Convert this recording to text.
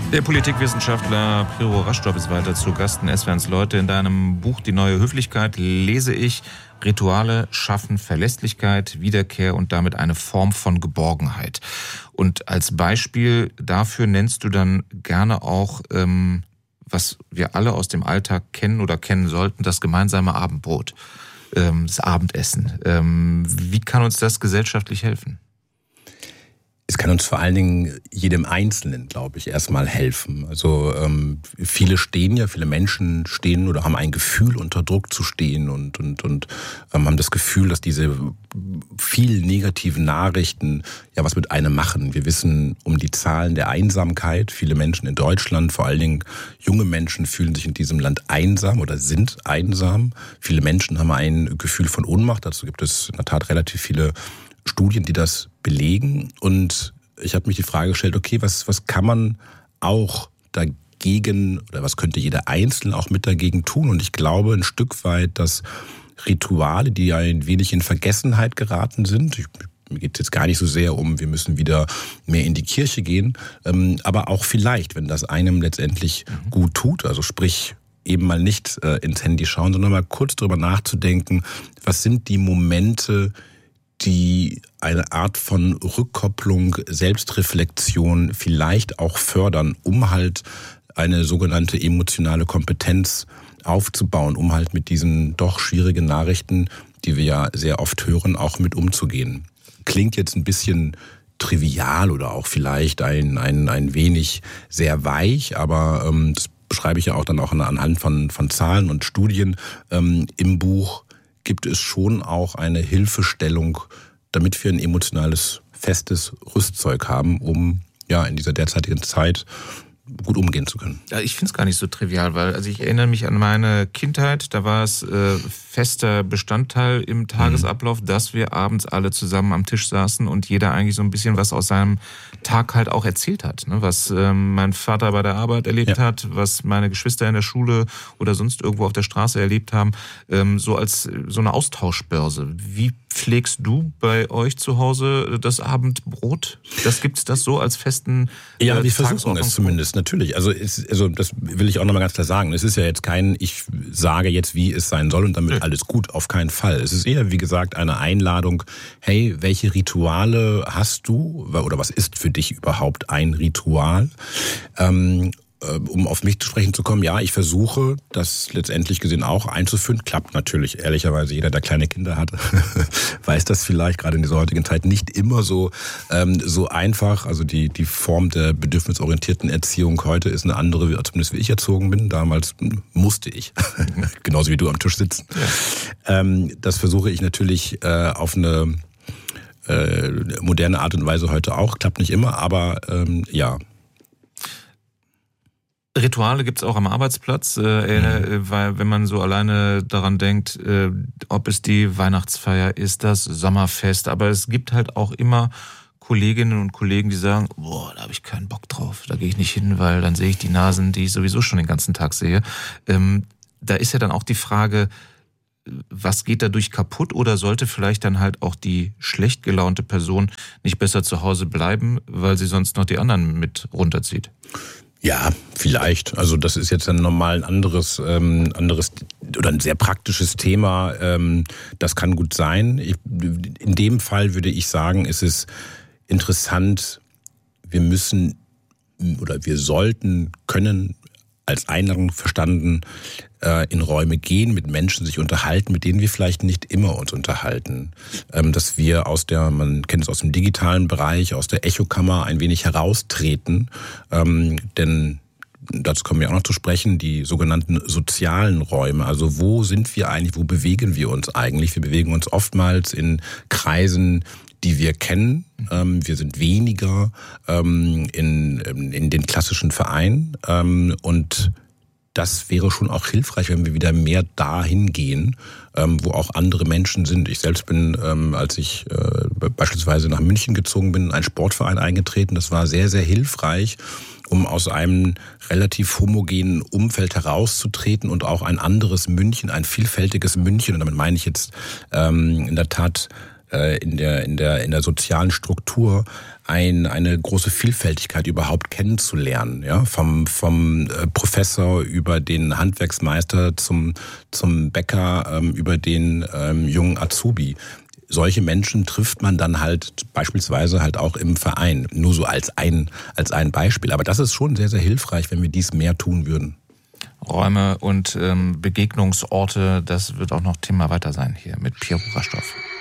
Der Politikwissenschaftler Piro Raschdorf ist weiter zu Gast in SWRs Leute. In deinem Buch Die neue Höflichkeit lese ich: Rituale schaffen Verlässlichkeit, Wiederkehr und damit eine Form von Geborgenheit. Und als Beispiel dafür nennst du dann gerne auch, was wir alle aus dem Alltag kennen oder kennen sollten, das gemeinsame Abendbrot, das Abendessen. Wie kann uns das gesellschaftlich helfen? Es kann uns vor allen Dingen jedem Einzelnen, glaube ich, erstmal helfen. Also viele Menschen stehen oder haben ein Gefühl, unter Druck zu stehen und haben das Gefühl, dass diese vielen negativen Nachrichten ja was mit einem machen. Wir wissen um die Zahlen der Einsamkeit. Viele Menschen in Deutschland, vor allen Dingen junge Menschen, fühlen sich in diesem Land einsam oder sind einsam. Viele Menschen haben ein Gefühl von Ohnmacht. Dazu gibt es in der Tat relativ viele Studien, die das belegen. Und ich habe mich die Frage gestellt, okay, was kann man auch dagegen oder was könnte jeder Einzelne auch mit dagegen tun? Und ich glaube ein Stück weit, dass Rituale, die ja ein wenig in Vergessenheit geraten sind, mir geht es jetzt gar nicht so sehr um, wir müssen wieder mehr in die Kirche gehen, aber auch vielleicht, wenn das einem letztendlich gut tut, also sprich eben mal nicht ins Handy schauen, sondern mal kurz darüber nachzudenken, was sind die Momente, die eine Art von Rückkopplung, Selbstreflexion vielleicht auch fördern, um halt eine sogenannte emotionale Kompetenz aufzubauen, um halt mit diesen doch schwierigen Nachrichten, die wir ja sehr oft hören, auch mit umzugehen. Klingt jetzt ein bisschen trivial oder auch vielleicht ein wenig sehr weich, aber das beschreibe ich ja auch dann auch anhand von Zahlen und Studien im Buch. Gibt es schon auch eine Hilfestellung, damit wir ein emotionales, festes Rüstzeug haben, um ja in dieser derzeitigen Zeit gut umgehen zu können. Ja, ich finde es gar nicht so trivial, weil ich erinnere mich an meine Kindheit, da war es fester Bestandteil im Tagesablauf, dass wir abends alle zusammen am Tisch saßen und jeder eigentlich so ein bisschen was aus seinem Tag halt auch erzählt hat, ne? Was mein Vater bei der Arbeit erlebt hat, was meine Geschwister in der Schule oder sonst irgendwo auf der Straße erlebt haben, so als so eine Austauschbörse. Wie pflegst du bei euch zu Hause das Abendbrot? Gibt's das so als festen Ja, wir versuchen es zumindest, natürlich. Also das will ich auch nochmal ganz klar sagen. Es ist ja jetzt ich sage jetzt, wie es sein soll und damit alles gut, auf keinen Fall. Es ist eher, wie gesagt, eine Einladung, hey, welche Rituale hast du oder was ist für dich überhaupt ein Ritual? Um auf mich zu sprechen zu kommen, ja, ich versuche, das letztendlich gesehen auch einzuführen. Klappt natürlich, ehrlicherweise, jeder, der kleine Kinder hat, weiß das vielleicht, gerade in dieser heutigen Zeit, nicht immer so einfach. Also die Form der bedürfnisorientierten Erziehung heute ist eine andere, zumindest wie ich erzogen bin. Damals musste ich, genauso wie du am Tisch sitzen. Ja. Das versuche ich natürlich auf eine moderne Art und Weise heute auch. Klappt nicht immer, aber ja. Rituale gibt's auch am Arbeitsplatz, weil wenn man so alleine daran denkt, ob es die Weihnachtsfeier ist, das Sommerfest, aber es gibt halt auch immer Kolleginnen und Kollegen, die sagen, boah, da habe ich keinen Bock drauf, da gehe ich nicht hin, weil dann sehe ich die Nasen, die ich sowieso schon den ganzen Tag sehe. Da ist ja dann auch die Frage, was geht dadurch kaputt oder sollte vielleicht dann halt auch die schlecht gelaunte Person nicht besser zu Hause bleiben, weil sie sonst noch die anderen mit runterzieht? Ja, vielleicht. Also das ist jetzt ein normal anderes oder ein sehr praktisches Thema. Das kann gut sein. In dem Fall würde ich sagen, ist es interessant, wir sollten, können als Einladung verstanden in Räume gehen, mit Menschen sich unterhalten, mit denen wir vielleicht nicht immer uns unterhalten. Dass wir man kennt es aus dem digitalen Bereich, aus der Echokammer ein wenig heraustreten. Denn dazu kommen wir auch noch zu sprechen, die sogenannten sozialen Räume. Also wo sind wir eigentlich, wo bewegen wir uns eigentlich? Wir bewegen uns oftmals in Kreisen, die wir kennen. Wir sind weniger in den klassischen Vereinen und das wäre schon auch hilfreich, wenn wir wieder mehr dahin gehen, wo auch andere Menschen sind. Ich selbst bin, als ich beispielsweise nach München gezogen bin, in einen Sportverein eingetreten. Das war sehr, sehr hilfreich, um aus einem relativ homogenen Umfeld herauszutreten und auch ein anderes München, ein vielfältiges München, und damit meine ich jetzt in der Tat in der sozialen Struktur eine große Vielfältigkeit überhaupt kennenzulernen, ja, vom Professor über den Handwerksmeister zum Bäcker, über den jungen Azubi. Solche Menschen trifft man dann halt beispielsweise halt auch im Verein, nur so als ein Beispiel. Aber das ist schon sehr, sehr hilfreich, wenn wir dies mehr tun würden. Räume und Begegnungsorte, das wird auch noch Thema weiter sein hier mit Piero Rastoff.